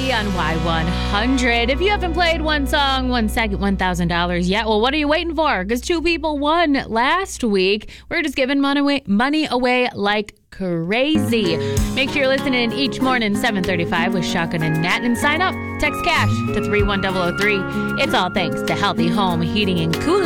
Cardi on Y100. If you haven't played one song, 1 second, $1,000 yet, well, what are you waiting for? Because 2 people won last week. We're just giving money away like crazy. Make sure you're listening each morning, 7:35 with Shotgun and Nat, and sign up. Text cash to 31003. It's all thanks to Healthy Home Heating and Cooling.